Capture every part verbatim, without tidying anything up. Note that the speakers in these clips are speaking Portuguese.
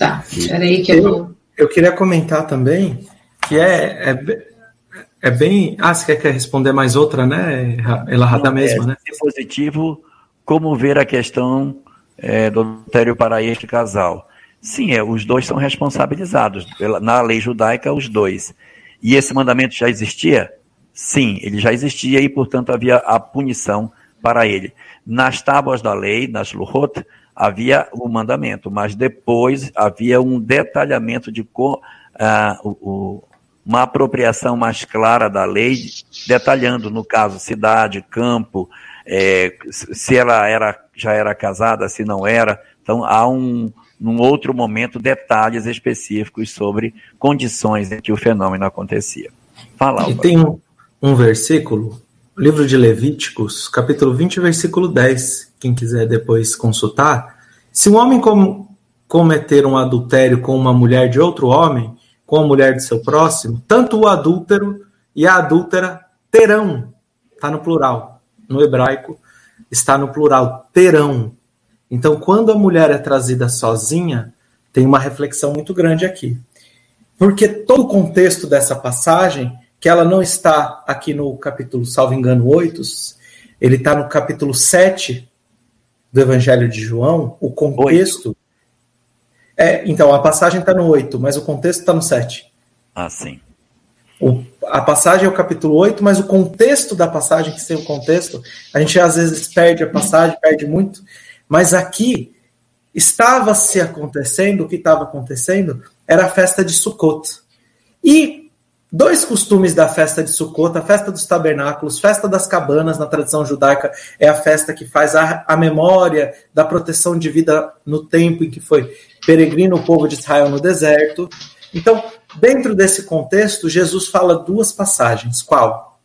Tá, peraí que eu vou... Eu queria comentar também que é, é, é bem... Ah, você quer, quer responder mais outra, né? Ela da mesma, é, né? Se positivo, como ver a questão é, do adultério para este casal? Sim, é, os dois são responsabilizados. Pela, na lei judaica, os dois. E esse mandamento já existia? Sim, ele já existia e, portanto, havia a punição para ele. Nas tábuas da lei, nas Luhot, havia o mandamento, mas depois havia um detalhamento de uh, o, o, uma apropriação mais clara da lei, detalhando, no caso, cidade, campo, é, se ela era, já era casada, se não era. Então, há um, num outro momento, detalhes específicos sobre condições em que o fenômeno acontecia. Fala, e tem um, um versículo, livro de Levíticos, capítulo vinte, versículo dez, quem quiser depois consultar. Se um homem com, cometer um adultério com uma mulher de outro homem, com a mulher de seu próximo, tanto o adúltero e a adúltera terão, está no plural, no hebraico está no plural, terão. Então, quando a mulher é trazida sozinha, tem uma reflexão muito grande aqui. Porque todo o contexto dessa passagem, que ela não está aqui no capítulo, salvo engano, oito, ele está no capítulo sete do Evangelho de João, o contexto... É, então, a passagem está no oito, mas o contexto está no sete. Ah, sim. O, a passagem é o capítulo oito, mas o contexto da passagem, que sem o contexto, a gente às vezes perde a passagem, perde muito, mas aqui estava se acontecendo, o que estava acontecendo era a festa de Sukkot. E dois costumes da festa de Sukkot, a festa dos tabernáculos, festa das cabanas, na tradição judaica, é a festa que faz a, a memória da proteção de vida no tempo em que foi peregrino o povo de Israel no deserto. Então, dentro desse contexto, Jesus fala duas passagens. Qual?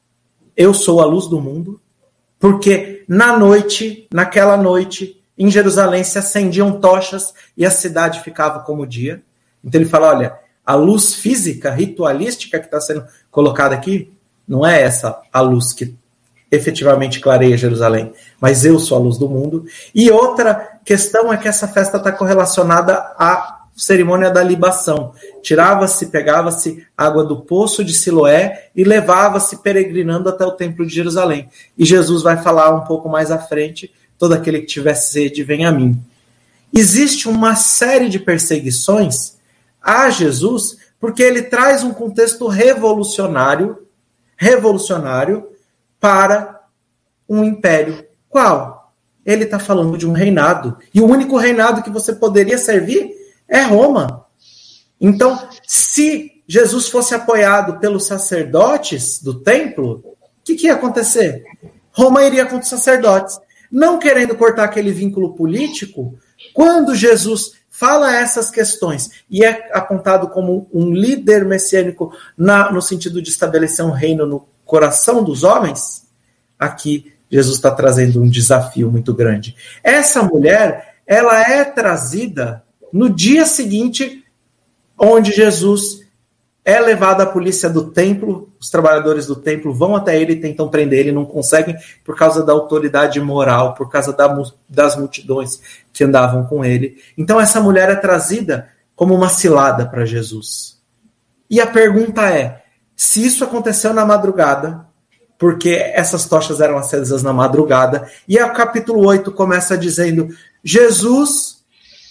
Eu sou a luz do mundo, porque na noite, naquela noite, em Jerusalém se acendiam tochas e a cidade ficava como dia. Então ele fala, olha, a luz física, ritualística que está sendo colocada aqui, não é essa a luz que efetivamente clareia Jerusalém, mas eu sou a luz do mundo. E outra questão é que essa festa está correlacionada à cerimônia da libação. Tirava-se, pegava-se água do poço de Siloé e levava-se peregrinando até o templo de Jerusalém. E Jesus vai falar um pouco mais à frente, todo aquele que tiver sede, vem a mim. Existe uma série de perseguições a Jesus, porque ele traz um contexto revolucionário, revolucionário para um império. Qual? Ele está falando de um reinado. E o único reinado que você poderia servir é Roma. Então, se Jesus fosse apoiado pelos sacerdotes do templo, o que, que ia acontecer? Roma iria contra os sacerdotes. Não querendo cortar aquele vínculo político, quando Jesus fala essas questões e é apontado como um líder messiânico na, no sentido de estabelecer um reino no coração dos homens, aqui Jesus está trazendo um desafio muito grande. Essa mulher, ela é trazida no dia seguinte, onde Jesus é levado à polícia do templo, os trabalhadores do templo vão até ele e tentam prender ele, não conseguem por causa da autoridade moral, por causa da, das multidões que andavam com ele. Então essa mulher é trazida como uma cilada para Jesus. E a pergunta é, se isso aconteceu na madrugada, porque essas tochas eram acesas na madrugada, e o capítulo oito começa dizendo, Jesus,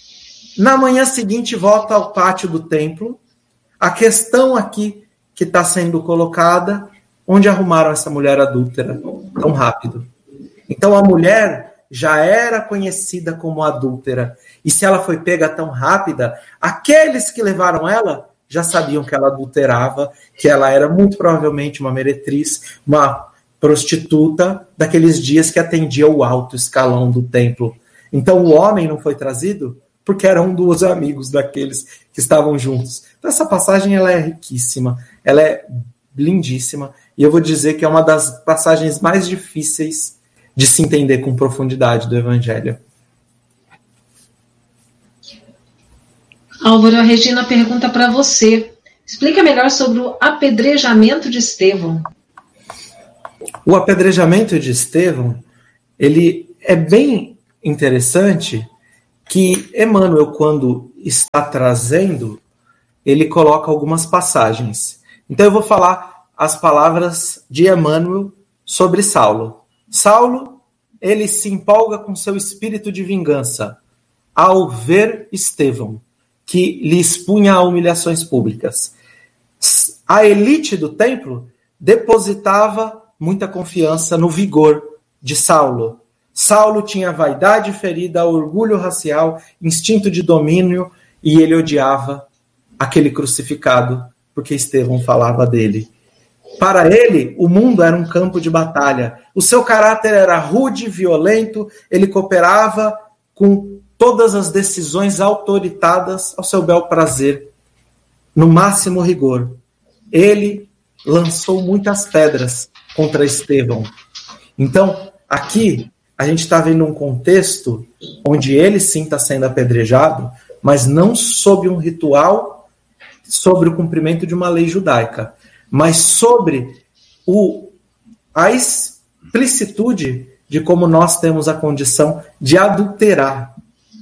na manhã seguinte, volta ao pátio do templo. A questão aqui que está sendo colocada, onde arrumaram essa mulher adúltera tão rápido? Então a mulher já era conhecida como adúltera. E se ela foi pega tão rápida, aqueles que levaram ela já sabiam que ela adulterava, que ela era muito provavelmente uma meretriz, uma prostituta daqueles dias que atendia o alto escalão do templo. Então o homem não foi trazido porque eram dos amigos daqueles que estavam juntos. Então essa passagem ela é riquíssima, ela é lindíssima, e eu vou dizer que é uma das passagens mais difíceis de se entender com profundidade do Evangelho. Álvaro, a Regina pergunta para você. Explica melhor sobre o apedrejamento de Estevão. O apedrejamento de Estevão, ele é bem interessante, que Emmanuel, quando está trazendo, ele coloca algumas passagens. Então eu vou falar as palavras de Emmanuel sobre Saulo. Saulo, ele se empolga com seu espírito de vingança ao ver Estevão, que lhe expunha a humilhações públicas. A elite do templo depositava muita confiança no vigor de Saulo. Saulo tinha vaidade ferida, orgulho racial, instinto de domínio, e ele odiava aquele crucificado, porque Estevão falava dele. Para ele, o mundo era um campo de batalha. O seu caráter era rude, violento, ele cooperava com todas as decisões autoritadas ao seu bel prazer, no máximo rigor. Ele lançou muitas pedras contra Estevão. Então, aqui, a gente está vendo um contexto onde ele sim está sendo apedrejado, mas não sob um ritual, sobre o cumprimento de uma lei judaica, mas sobre o, a explicitude de como nós temos a condição de adulterar,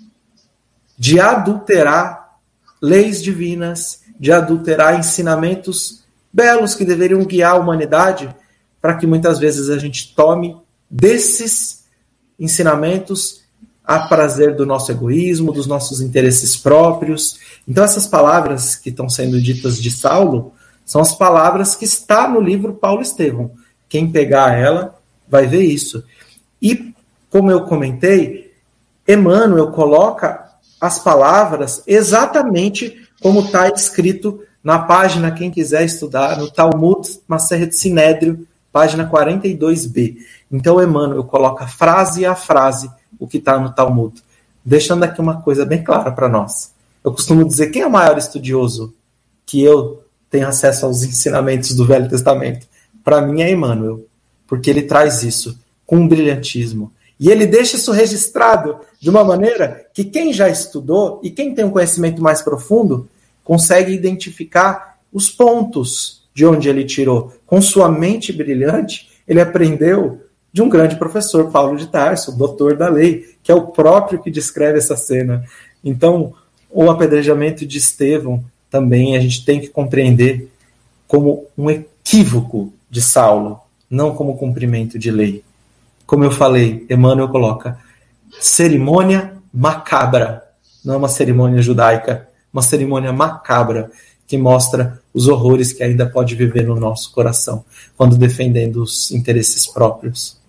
de adulterar leis divinas, de adulterar ensinamentos belos que deveriam guiar a humanidade, para que muitas vezes a gente tome desses ensinamentos a prazer do nosso egoísmo, dos nossos interesses próprios. Então essas palavras que estão sendo ditas de Saulo são as palavras que está no livro Paulo Estevão. Quem pegar ela vai ver isso. E, como eu comentei, Emmanuel coloca as palavras exatamente como está escrito na página, quem quiser estudar, no Talmud Maseret Sinédrio, página quarenta e dois b. Então, Emmanuel coloca frase a frase o que está no Talmud, deixando aqui uma coisa bem clara para nós. Eu costumo dizer, quem é o maior estudioso que eu tenho acesso aos ensinamentos do Velho Testamento? Para mim é Emmanuel, porque ele traz isso com um brilhantismo. E ele deixa isso registrado de uma maneira que quem já estudou e quem tem um conhecimento mais profundo consegue identificar os pontos de onde ele tirou. Com sua mente brilhante, ele aprendeu de um grande professor, Paulo de Tarso, doutor da lei, que é o próprio que descreve essa cena. Então, o apedrejamento de Estevão também a gente tem que compreender como um equívoco de Saulo, não como cumprimento de lei. Como eu falei, Emmanuel coloca cerimônia macabra, não é uma cerimônia judaica, uma cerimônia macabra que mostra os horrores que ainda pode viver no nosso coração quando defendendo os interesses próprios.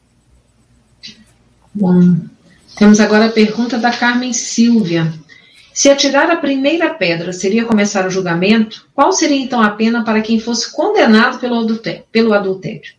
Bom, temos agora a pergunta da Carmen Silvia. Se atirar a primeira pedra seria começar o julgamento, qual seria então a pena para quem fosse condenado pelo adultério? Pelo adultério?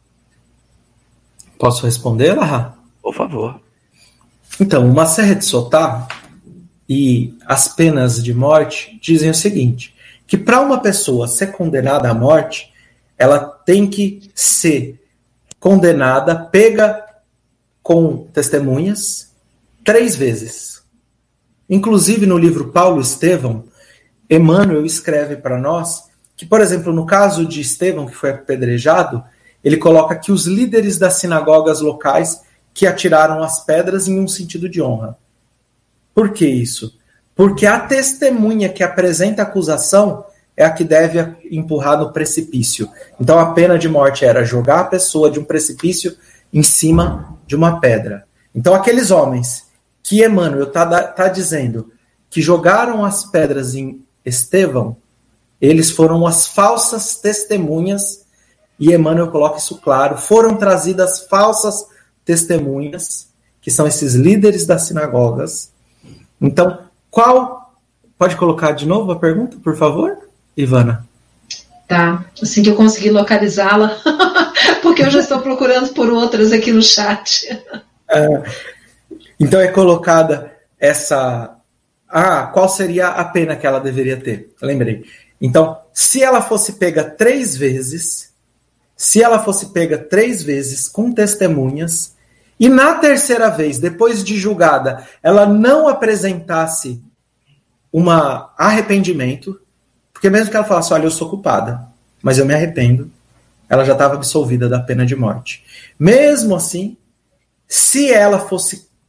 Posso responder, Lahá? Por favor. Então, o Maseret Sotá e as penas de morte dizem o seguinte, que para uma pessoa ser condenada à morte, ela tem que ser condenada, pega com testemunhas, três vezes. Inclusive, no livro Paulo Estevão, Emmanuel escreve para nós que, por exemplo, no caso de Estevão, que foi apedrejado, ele coloca que os líderes das sinagogas locais que atiraram as pedras em um sentido de honra. Por que isso? Porque a testemunha que apresenta a acusação é a que deve empurrar no precipício. Então a pena de morte era jogar a pessoa de um precipício em cima de uma pedra. Então aqueles homens que Emmanuel está tá dizendo que jogaram as pedras em Estevão, eles foram as falsas testemunhas, e Emmanuel coloca isso claro, foram trazidas falsas testemunhas, que são esses líderes das sinagogas. Então, qual... Pode colocar de novo a pergunta, por favor, Ivana? Tá, assim que eu conseguir localizá-la, porque eu já estou procurando por outras aqui no chat. É, então é colocada essa... Ah, qual seria a pena que ela deveria ter? Lembrei. Então, se ela fosse pega três vezes, se ela fosse pega três vezes com testemunhas, e na terceira vez, depois de julgada, ela não apresentasse um arrependimento, porque mesmo que ela falasse, olha, eu sou culpada, mas eu me arrependo, ela já estava absolvida da pena de morte. Mesmo assim, se ela fosse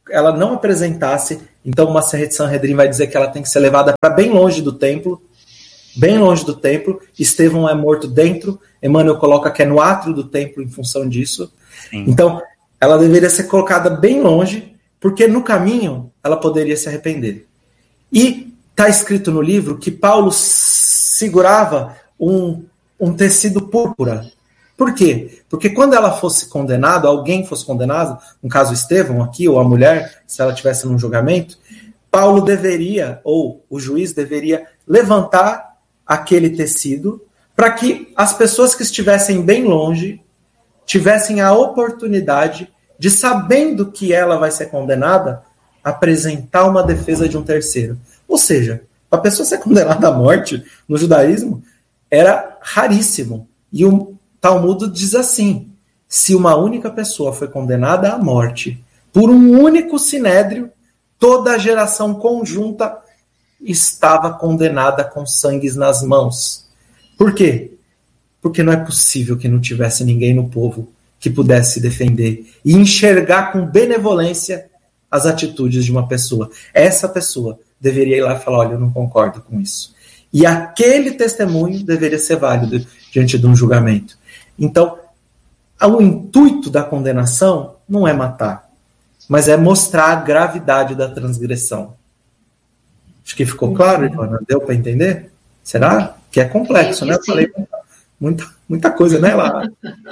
ela não apresentasse, então uma Maseret Sanhedrin vai dizer que ela tem que ser levada para bem longe do templo, bem longe do templo. Estevão é morto dentro, Emmanuel coloca que é no átrio do templo em função disso. Sim. Então, ela deveria ser colocada bem longe, porque no caminho ela poderia se arrepender. E está escrito no livro que Paulo segurava um, um tecido púrpura. Por quê? Porque quando ela fosse condenada, alguém fosse condenado, no caso Estevão aqui, ou a mulher, se ela estivesse num julgamento, Paulo deveria, ou o juiz deveria levantar aquele tecido para que as pessoas que estivessem bem longe tivessem a oportunidade de, sabendo que ela vai ser condenada, apresentar uma defesa de um terceiro. Ou seja, a pessoa ser condenada à morte no judaísmo era raríssimo. E o Talmud diz assim: se uma única pessoa foi condenada à morte por um único sinédrio, toda a geração conjunta estava condenada com sangues nas mãos. Por quê? Porque não é possível que não tivesse ninguém no povo que pudesse se defender e enxergar com benevolência as atitudes de uma pessoa. Essa pessoa deveria ir lá e falar: olha, eu não concordo com isso. E aquele testemunho deveria ser válido diante de um julgamento. Então, o intuito da condenação não é matar, mas é mostrar a gravidade da transgressão. Acho que ficou claro, Ivana? Deu para entender? Será? Que é complexo, sim, né? Sim. Eu falei muita, muita coisa, né, Lara?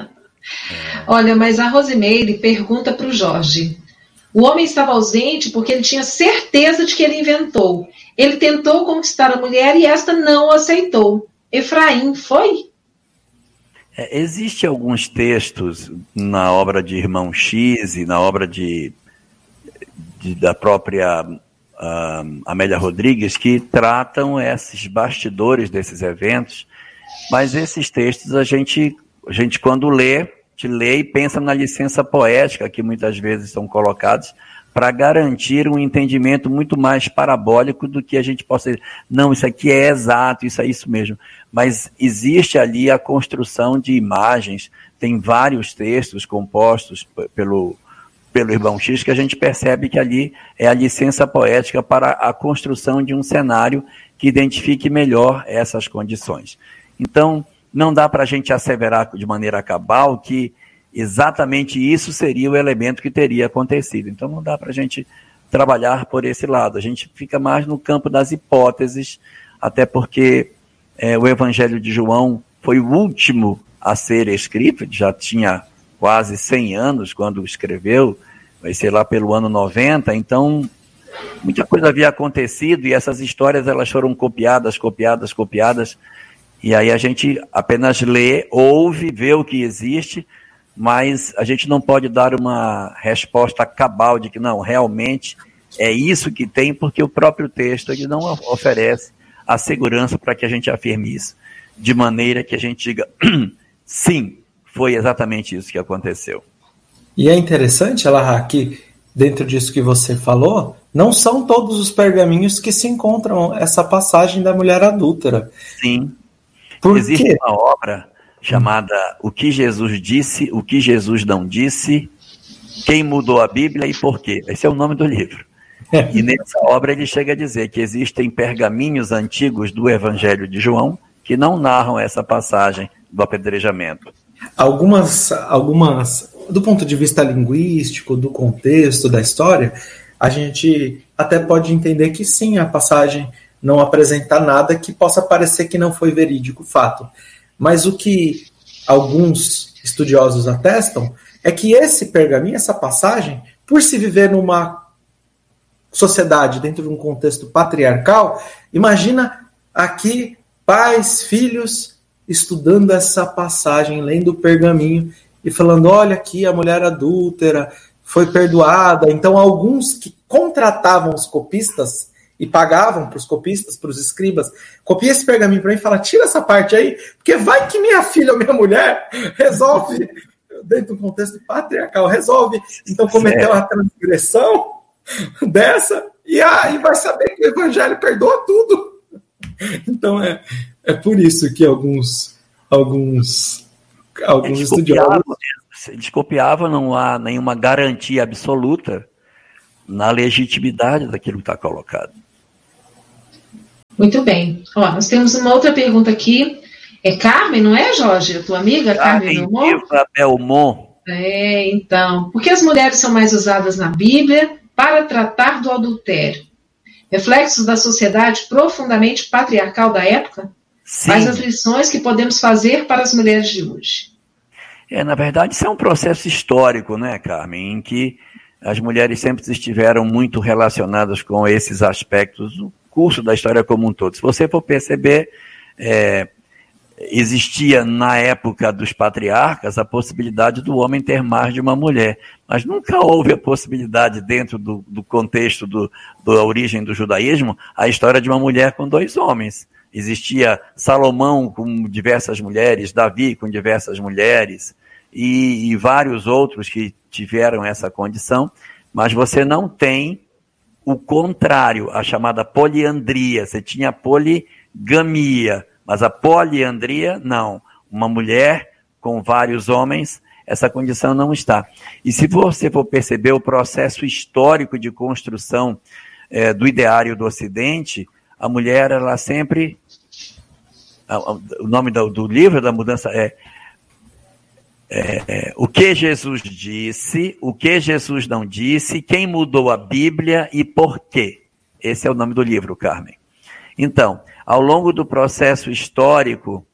Olha, mas a Rosimeire pergunta para o Jorge. O homem estava ausente porque ele tinha certeza de que ele inventou. Ele tentou conquistar a mulher e esta não o aceitou. Efraim foi? É, existe alguns textos na obra de Irmão X e na obra de, de da própria uh, Amélia Rodrigues que tratam esses bastidores desses eventos, mas esses textos a gente, a gente quando lê, te lê e pensa na licença poética que muitas vezes são colocados para garantir um entendimento muito mais parabólico do que a gente possa dizer, não, isso aqui é exato, isso é isso mesmo. Mas existe ali a construção de imagens, tem vários textos compostos pelo, pelo Irmão X que a gente percebe que ali é a licença poética para a construção de um cenário que identifique melhor essas condições. Então, não dá para a gente asseverar de maneira cabal que exatamente isso seria o elemento que teria acontecido. Então não dá para a gente trabalhar por esse lado. A gente fica mais no campo das hipóteses, até porque é, o Evangelho de João foi o último a ser escrito, já tinha quase cem anos quando escreveu, vai ser lá pelo ano noventa, então muita coisa havia acontecido e essas histórias elas foram copiadas, copiadas, copiadas, e aí a gente apenas lê, ouve, vê o que existe, mas a gente não pode dar uma resposta cabal de que não, realmente é isso que tem, porque o próprio texto ele não oferece a segurança para que a gente afirme isso, de maneira que a gente diga, sim, foi exatamente isso que aconteceu. E é interessante, Elahá, que dentro disso que você falou, não são todos os pergaminhos que se encontram essa passagem da mulher adúltera. Sim, Por existe quê? uma obra chamada O que Jesus disse, o que Jesus não disse, quem mudou a Bíblia e por quê. Esse é o nome do livro. E nessa obra ele chega a dizer que existem pergaminhos antigos do Evangelho de João que não narram essa passagem do apedrejamento. Algumas, algumas, do ponto de vista linguístico, do contexto, da história, a gente até pode entender que sim, a passagem não apresenta nada que possa parecer que não foi verídico o fato. Mas o que alguns estudiosos atestam é que esse pergaminho, essa passagem, por se viver numa sociedade dentro de um contexto patriarcal, imagina aqui pais, filhos, estudando essa passagem, lendo o pergaminho e falando, olha aqui a mulher adúltera foi perdoada. Então alguns que contratavam os copistas e pagavam para os copistas, para os escribas, copia esse pergaminho para mim e fala, tira essa parte aí, porque vai que minha filha ou minha mulher resolve, dentro do contexto patriarcal, resolve, então cometeu a transgressão dessa, e aí vai saber que o evangelho perdoa tudo. Então é, é por isso que alguns, alguns, alguns eles estudiosos... Copiavam, eles copiavam, não há nenhuma garantia absoluta, na legitimidade daquilo que está colocado. Muito bem. Ó, nós temos uma outra pergunta aqui. É Carmen, não é, Jorge? A tua amiga, Carmen, Carmen Belmont? Belmont. É, então. Por que as mulheres são mais usadas na Bíblia para tratar do adultério? Reflexos da sociedade profundamente patriarcal da época? Sim. Quais as lições que podemos fazer para as mulheres de hoje? É, na verdade, isso é um processo histórico, né, Carmen, em que as mulheres sempre estiveram muito relacionadas com esses aspectos no curso da história como um todo. Se você for perceber, é, existia na época dos patriarcas a possibilidade do homem ter mais de uma mulher, mas nunca houve a possibilidade, dentro do, do contexto do, da origem do judaísmo, a história de uma mulher com dois homens. Existia Salomão com diversas mulheres, Davi com diversas mulheres e, e vários outros que tiveram essa condição, mas você não tem o contrário, a chamada poliandria. Você tinha poligamia, mas a poliandria, não. Uma mulher com vários homens, essa condição não está. E se você for perceber o processo histórico de construção é, do ideário do Ocidente, a mulher, ela sempre... O nome do, do livro da mudança é, é, é O que Jesus disse, o que Jesus não disse, quem mudou a Bíblia e por quê. Esse é o nome do livro, Carmen. Então, ao longo do processo histórico,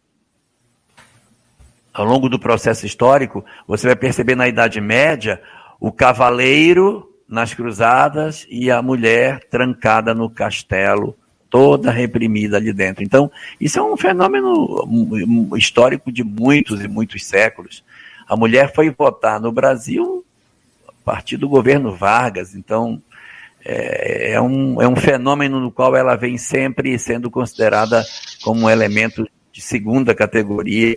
ao longo do processo histórico, você vai perceber na Idade Média o cavaleiro nas cruzadas e a mulher trancada no castelo, toda reprimida ali dentro. Então, isso é um fenômeno histórico de muitos e muitos séculos. A mulher foi votar no Brasil a partir do governo Vargas, então é, é, um, é um fenômeno no qual ela vem sempre sendo considerada como um elemento de segunda categoria.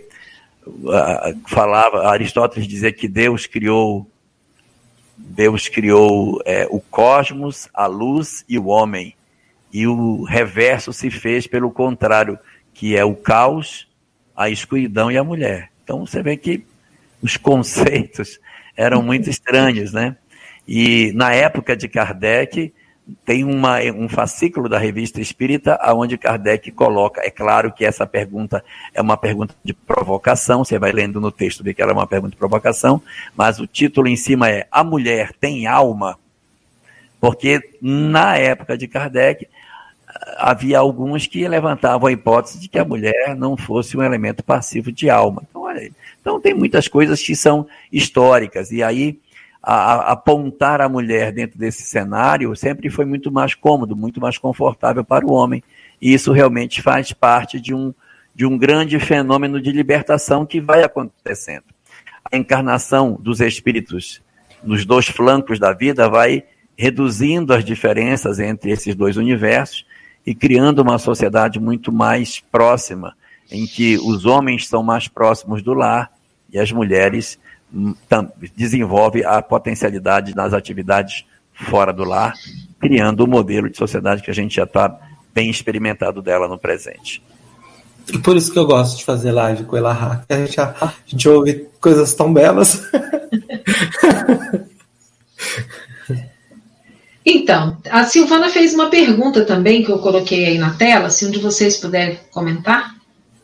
Falava, Aristóteles dizia que Deus criou, Deus criou é, o cosmos, a luz e o homem. E o reverso se fez pelo contrário, que é o caos, a escuridão e a mulher. Então você vê que os conceitos eram muito estranhos, né? E na época de Kardec, tem uma, um fascículo da Revista Espírita, onde Kardec coloca, é claro que essa pergunta é uma pergunta de provocação, você vai lendo no texto, vê que ela é uma pergunta de provocação, mas o título em cima é A Mulher Tem Alma? Porque na época de Kardec, havia alguns que levantavam a hipótese de que a mulher não fosse um elemento passivo de alma. Então, olha aí. Então tem muitas coisas que são históricas, e aí a, a, apontar a mulher dentro desse cenário sempre foi muito mais cômodo, muito mais confortável para o homem, e isso realmente faz parte de um, de um grande fenômeno de libertação que vai acontecendo. A encarnação dos espíritos nos dois flancos da vida vai reduzindo as diferenças entre esses dois universos e criando uma sociedade muito mais próxima, em que os homens são mais próximos do lar e as mulheres desenvolvem a potencialidade nas atividades fora do lar, criando o um modelo de sociedade que a gente já está bem experimentado dela no presente. E por isso que eu gosto de fazer live com Elahá, a gente, a, a gente ouve coisas tão belas. Então, a Silvana fez uma pergunta também, que eu coloquei aí na tela, se um de vocês puder comentar.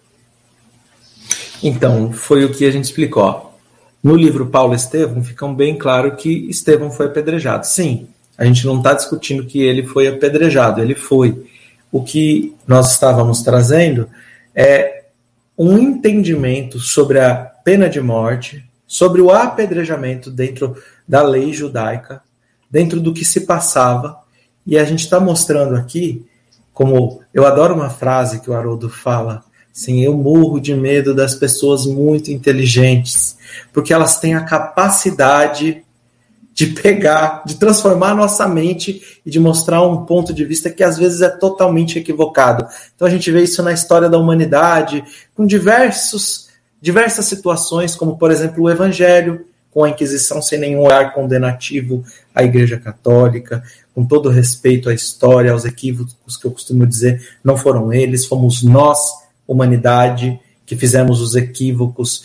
Então, foi o que a gente explicou. No livro Paulo Estevão, fica bem claro que Estevão foi apedrejado. Sim, a gente não está discutindo que ele foi apedrejado, ele foi. O que nós estávamos trazendo é um entendimento sobre a pena de morte, sobre o apedrejamento dentro da lei judaica, dentro do que se passava, e a gente está mostrando aqui, como eu adoro uma frase que o Haroldo fala, assim, eu morro de medo das pessoas muito inteligentes, porque elas têm a capacidade de pegar, de transformar a nossa mente e de mostrar um ponto de vista que às vezes é totalmente equivocado. Então a gente vê isso na história da humanidade, com diversos, diversas situações, como por exemplo o Evangelho, com a Inquisição sem nenhum olhar condenativo à Igreja Católica, com todo respeito à história, aos equívocos que eu costumo dizer, não foram eles, fomos nós, humanidade, que fizemos os equívocos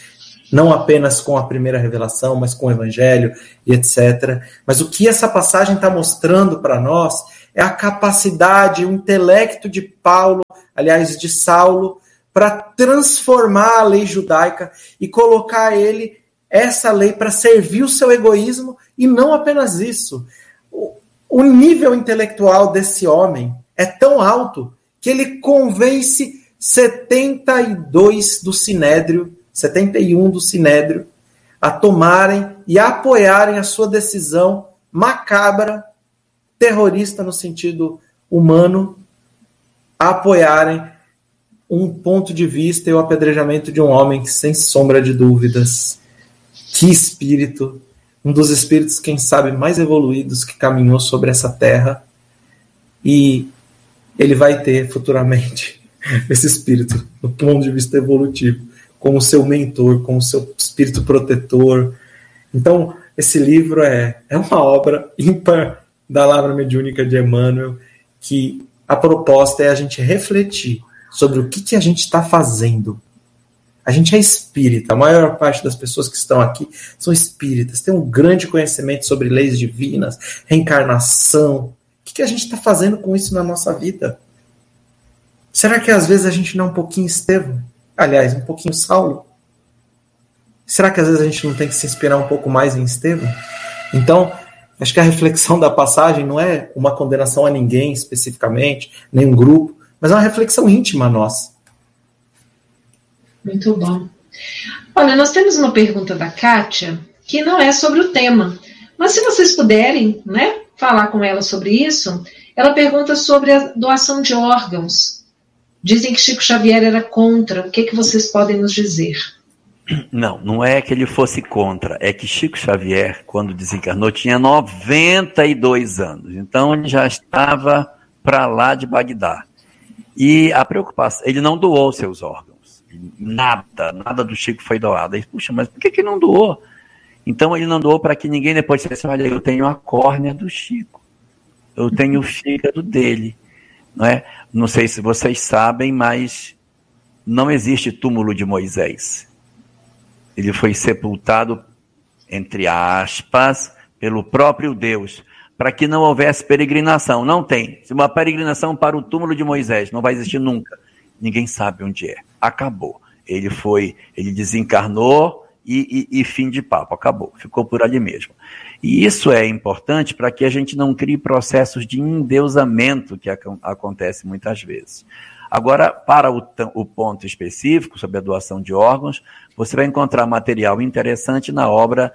não apenas com a primeira revelação, mas com o Evangelho e etcétera. Mas o que essa passagem está mostrando para nós é a capacidade, o intelecto de Paulo, aliás, de Saulo, para transformar a lei judaica e colocar ele, essa lei, para servir o seu egoísmo, e não apenas isso. O, o nível intelectual desse homem é tão alto que ele convence setenta e dois do Sinédrio, setenta e um do Sinédrio, a tomarem e a apoiarem a sua decisão macabra, terrorista no sentido humano, a apoiarem um ponto de vista e o apedrejamento de um homem que, sem sombra de dúvidas, que espírito, um dos espíritos, quem sabe, mais evoluídos que caminhou sobre essa terra, e ele vai ter futuramente esse espírito, do ponto de vista evolutivo, como seu mentor, como seu espírito protetor. Então, esse livro é, é uma obra ímpar da Lavra Mediúnica de Emmanuel, que a proposta é a gente refletir sobre o que, que a gente está fazendo. A gente é espírita, a maior parte das pessoas que estão aqui são espíritas, têm um grande conhecimento sobre leis divinas, reencarnação. O que, que a gente está fazendo com isso na nossa vida? Será que às vezes a gente não é um pouquinho Estevão? Aliás, um pouquinho Saulo? Será que às vezes a gente não tem que se inspirar um pouco mais em Estevão? Então, acho que a reflexão da passagem não é uma condenação a ninguém especificamente, nem um grupo, mas é uma reflexão íntima nossa. Muito bom. Olha, nós temos uma pergunta da Kátia, que não é sobre o tema, mas se vocês puderem, né, falar com ela sobre isso, ela pergunta sobre a doação de órgãos. Dizem que Chico Xavier era contra. O que, que vocês podem nos dizer? Não, não é que ele fosse contra. É que Chico Xavier, quando desencarnou, tinha noventa e dois anos. Então, ele já estava para lá de Bagdá. E a preocupação... Ele não doou seus órgãos. Nada, nada do Chico foi doado. Aí, puxa, mas por que que não doou? Então, ele não doou para que ninguém depois dissesse, olha, eu tenho a córnea do Chico. Eu tenho o fígado dele. Não é? Não sei se vocês sabem, mas não existe túmulo de Moisés. Ele foi sepultado, entre aspas, pelo próprio Deus, para que não houvesse peregrinação. Não tem. Se uma peregrinação para o túmulo de Moisés não vai existir nunca. Ninguém sabe onde é. Acabou. Ele foi, ele desencarnou e, e, e fim de papo. Acabou. Ficou por ali mesmo. E isso é importante para que a gente não crie processos de endeusamento que ac- acontece muitas vezes. Agora, para o, t- o ponto específico sobre a doação de órgãos, você vai encontrar material interessante na obra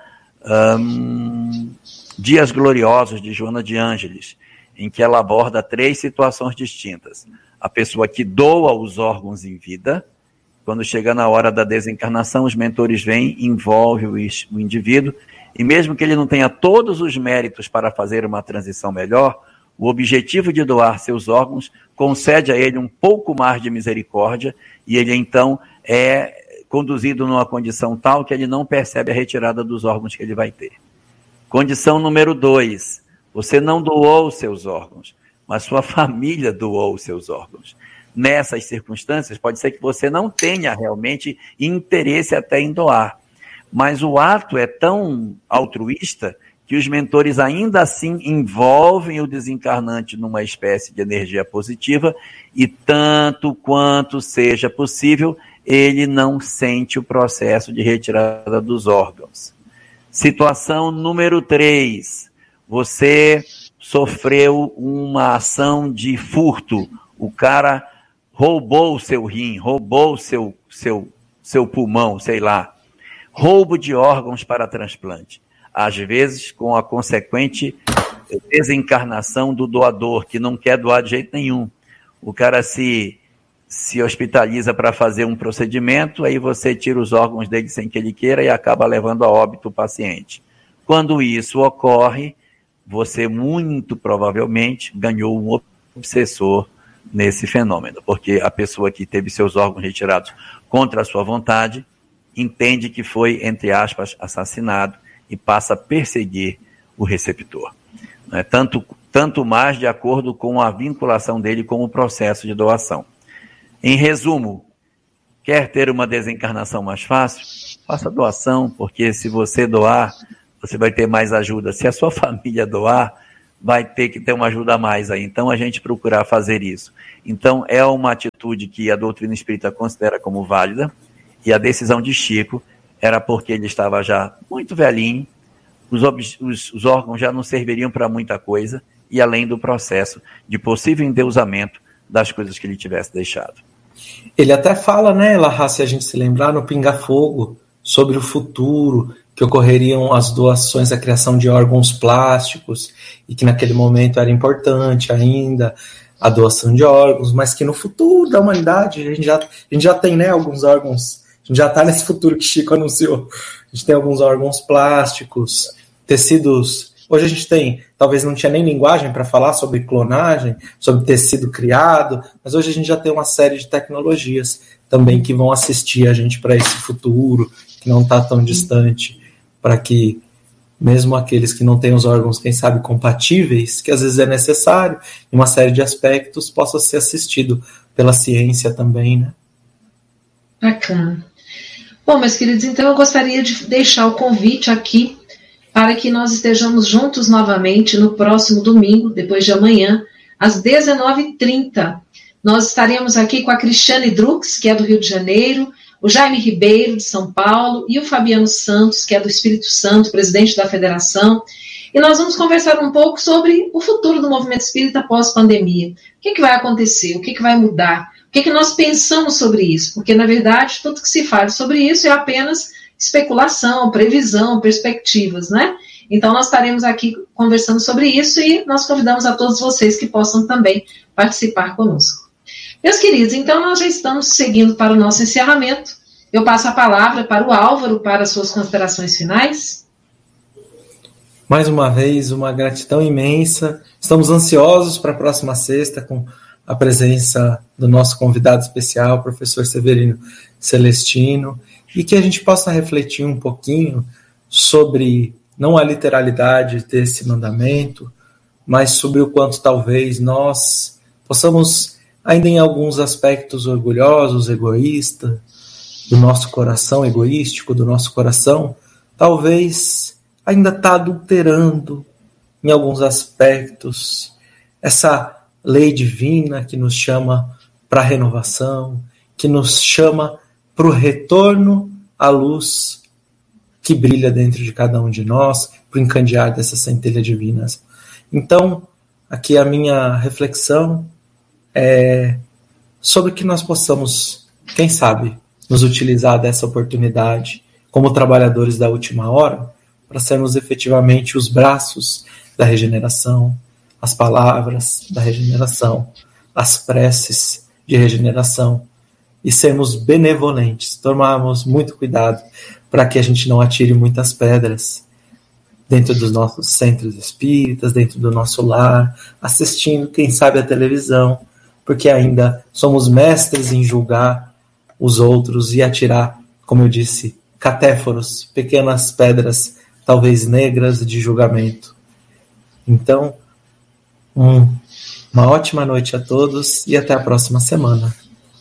hum, Dias Gloriosos, de Joana de Ângeles, em que ela aborda três situações distintas. A pessoa que doa os órgãos em vida, quando chega na hora da desencarnação, os mentores vêm, envolvem o, o indivíduo, e mesmo que ele não tenha todos os méritos para fazer uma transição melhor, o objetivo de doar seus órgãos concede a ele um pouco mais de misericórdia, e ele então é conduzido numa condição tal que ele não percebe a retirada dos órgãos que ele vai ter. Condição número dois, você não doou os seus órgãos, mas sua família doou os seus órgãos. Nessas circunstâncias, pode ser que você não tenha realmente interesse até em doar, mas o ato é tão altruísta que os mentores ainda assim envolvem o desencarnante numa espécie de energia positiva e tanto quanto seja possível, ele não sente o processo de retirada dos órgãos. Situação número três, você sofreu uma ação de furto, o cara roubou o seu rim, roubou o seu, seu, seu pulmão, sei lá. Roubo de órgãos para transplante. Às vezes com a consequente desencarnação do doador, que não quer doar de jeito nenhum. O cara se, se hospitaliza para fazer um procedimento, aí você tira os órgãos dele sem que ele queira e acaba levando a óbito o paciente. Quando isso ocorre, você muito provavelmente ganhou um obsessor nesse fenômeno, porque a pessoa que teve seus órgãos retirados contra a sua vontade entende que foi, entre aspas, assassinado e passa a perseguir o receptor. Não é? Tanto, tanto mais de acordo com a vinculação dele com o processo de doação. Em resumo, quer ter uma desencarnação mais fácil? faça doação, porque se você doar, você vai ter mais ajuda. Se a sua família doar, vai ter que ter uma ajuda a mais aí. Então, a gente procurar fazer isso. Então, é uma atitude que a doutrina espírita considera como válida, e a decisão de Chico era porque ele estava já muito velhinho, os, os, os órgãos já não serviriam para muita coisa, e além do processo de possível endeusamento das coisas que ele tivesse deixado. Ele até fala, né, Elahá, se a gente se lembrar, no Pinga Fogo, sobre o futuro, que ocorreriam as doações, a criação de órgãos plásticos, e que naquele momento era importante ainda a doação de órgãos, mas que no futuro da humanidade, a gente já, a gente já tem, né, alguns órgãos, a gente já está nesse futuro que Chico anunciou, a gente tem alguns órgãos plásticos, tecidos, hoje a gente tem, talvez não tinha nem linguagem para falar sobre clonagem, sobre tecido criado, mas hoje a gente já tem uma série de tecnologias também que vão assistir a gente para esse futuro, que não está tão distante, para que mesmo aqueles que não têm os órgãos, quem sabe, compatíveis, que às vezes é necessário, em uma série de aspectos, possa ser assistido pela ciência também, né? Bacana. Bom, meus queridos, então eu gostaria de deixar o convite aqui para que nós estejamos juntos novamente no próximo domingo, depois de amanhã, às dezenove e trinta. Nós estaremos aqui com a Cristiane Drux, que é do Rio de Janeiro, o Jaime Ribeiro, de São Paulo, e o Fabiano Santos, que é do Espírito Santo, presidente da federação, e nós vamos conversar um pouco sobre o futuro do movimento espírita pós-pandemia. O que, que vai acontecer? O que, que vai mudar? O que, que nós pensamos sobre isso? Porque, na verdade, tudo que se fala sobre isso é apenas especulação, previsão, perspectivas, né? Então, nós estaremos aqui conversando sobre isso e nós convidamos a todos vocês que possam também participar conosco. Meus queridos, então nós já estamos seguindo para o nosso encerramento. Eu passo a palavra para o Álvaro para as suas considerações finais. Mais uma vez, uma gratidão imensa. Estamos ansiosos para a próxima sexta com a presença do nosso convidado especial, o professor Severino Celestino, e que a gente possa refletir um pouquinho sobre, não a literalidade desse mandamento, mas sobre o quanto talvez nós possamos, ainda em alguns aspectos orgulhosos, egoístas, do nosso coração egoístico, do nosso coração, talvez ainda está adulterando em alguns aspectos essa lei divina que nos chama para a renovação, que nos chama para o retorno à luz que brilha dentro de cada um de nós, para o encandear dessas centelhas divinas. Então, aqui a minha reflexão é sobre que nós possamos, quem sabe, nos utilizar dessa oportunidade como trabalhadores da última hora para sermos efetivamente os braços da regeneração, as palavras da regeneração, as preces de regeneração e sermos benevolentes, tomarmos muito cuidado para que a gente não atire muitas pedras dentro dos nossos centros espíritas, dentro do nosso lar, assistindo, quem sabe, a televisão, porque ainda somos mestres em julgar os outros e atirar, como eu disse, catéforos, pequenas pedras, talvez negras, de julgamento. Então, um, uma ótima noite a todos e até a próxima semana.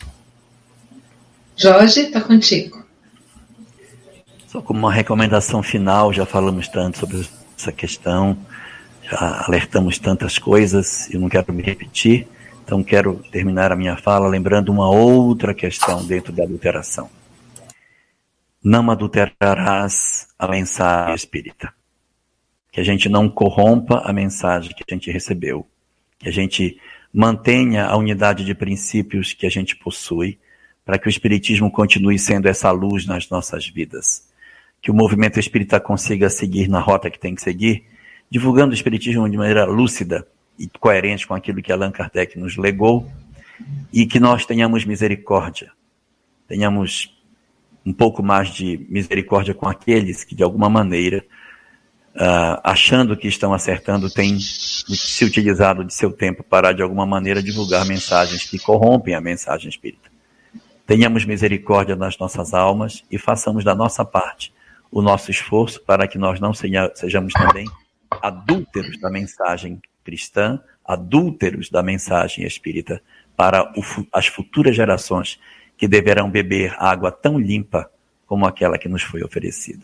Jorge, está contigo. Só como uma recomendação final, já falamos tanto sobre essa questão, já alertamos tantas coisas, eu não quero me repetir. Então, quero terminar a minha fala lembrando uma outra questão dentro da adulteração. Não adulterarás a mensagem espírita. Que a gente não corrompa a mensagem que a gente recebeu. Que a gente mantenha a unidade de princípios que a gente possui, para que o espiritismo continue sendo essa luz nas nossas vidas. Que o movimento espírita consiga seguir na rota que tem que seguir, divulgando o espiritismo de maneira lúcida e coerente com aquilo que Allan Kardec nos legou, e que nós tenhamos misericórdia, tenhamos um pouco mais de misericórdia com aqueles que, de alguma maneira, uh, achando que estão acertando, têm se utilizado de seu tempo para, de alguma maneira, divulgar mensagens que corrompem a mensagem espírita. Tenhamos misericórdia nas nossas almas e façamos da nossa parte o nosso esforço para que nós não sejamos também adúlteros da mensagem cristã, adúlteros da mensagem espírita, para o, as futuras gerações que deverão beber água tão limpa como aquela que nos foi oferecida.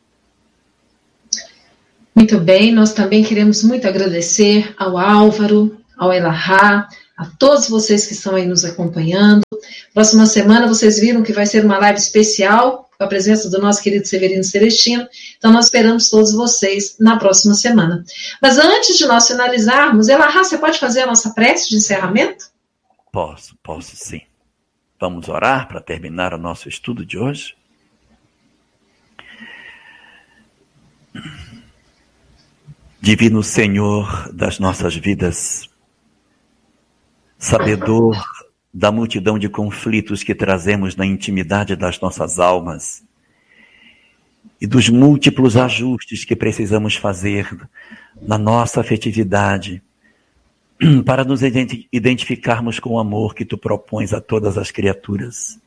Muito bem, nós também queremos muito agradecer ao Álvaro, ao Elahá, a todos vocês que estão aí nos acompanhando. Próxima semana vocês viram que vai ser uma live especial com a presença do nosso querido Severino Celestino, então nós esperamos todos vocês na próxima semana. Mas antes de nós finalizarmos, Elahá, você pode fazer a nossa prece de encerramento? Posso, posso sim. Vamos orar para terminar o nosso estudo de hoje? Divino Senhor das nossas vidas, sabedor da multidão de conflitos que trazemos na intimidade das nossas almas e dos múltiplos ajustes que precisamos fazer na nossa afetividade para nos identificarmos com o amor que Tu propões a todas as criaturas.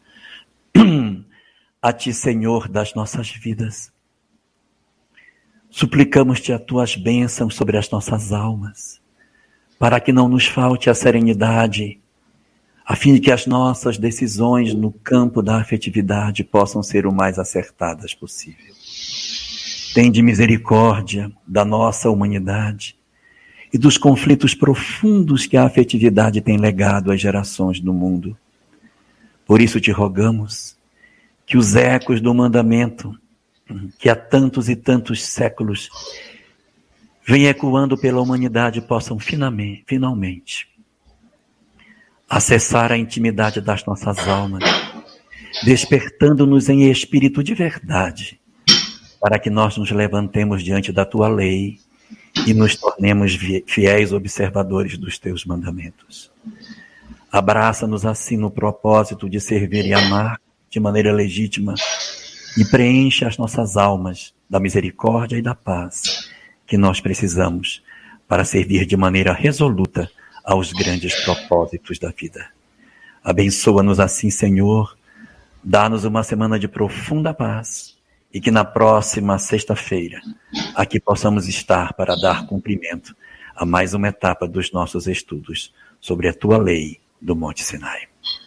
A Ti, Senhor das nossas vidas, suplicamos-Te as Tuas bênçãos sobre as nossas almas, para que não nos falte a serenidade, a fim de que as nossas decisões no campo da afetividade possam ser o mais acertadas possível. Tende misericórdia da nossa humanidade e dos conflitos profundos que a afetividade tem legado às gerações do mundo. Por isso te rogamos que os ecos do mandamento, que há tantos e tantos séculos vem ecoando pela humanidade, possam finalmente, finalmente acessar a intimidade das nossas almas, despertando-nos em espírito de verdade, para que nós nos levantemos diante da Tua lei e nos tornemos fiéis observadores dos Teus mandamentos. Abraça-nos assim no propósito de servir e amar de maneira legítima e preenche as nossas almas da misericórdia e da paz que nós precisamos para servir de maneira resoluta aos grandes propósitos da vida. Abençoa-nos assim, Senhor, dá-nos uma semana de profunda paz e que na próxima sexta-feira aqui possamos estar para dar cumprimento a mais uma etapa dos nossos estudos sobre a Tua lei do Monte Sinai.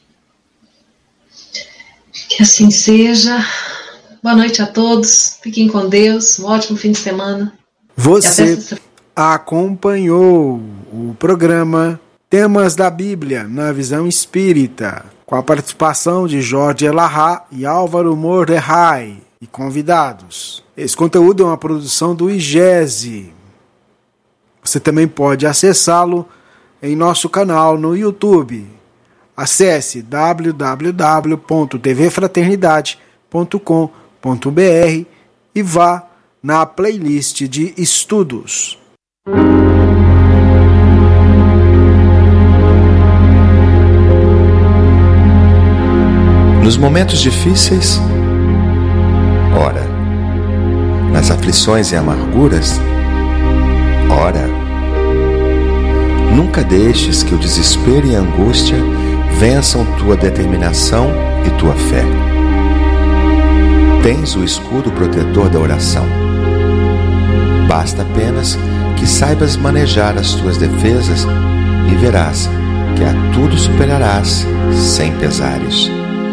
Que assim seja. Boa noite a todos. Fiquem com Deus. Um ótimo fim de semana. Você acompanhou o programa Temas da Bíblia na Visão Espírita, com a participação de Jorge Elahá e Álvaro Mordecai e convidados. Esse conteúdo é uma produção do I G E S E. Você também pode acessá-lo em nosso canal no YouTube. Acesse w w w ponto t v fraternidade ponto com ponto b r e vá na playlist de estudos. Nos momentos difíceis, ora. Nas aflições e amarguras, ora. Nunca deixes que o desespero e a angústia vençam tua determinação e tua fé. Tens o escudo protetor da oração. Basta apenas que saibas manejar as tuas defesas e verás que a tudo superarás sem pesares.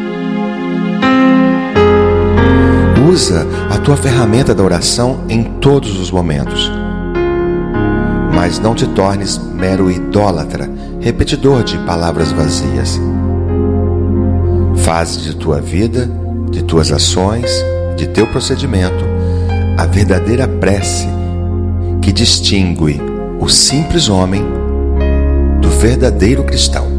Usa a tua ferramenta da oração em todos os momentos. Mas não te tornes mero idólatra, repetidor de palavras vazias. Faze de tua vida, de tuas ações, de teu procedimento, a verdadeira prece que distingue o simples homem do verdadeiro cristão.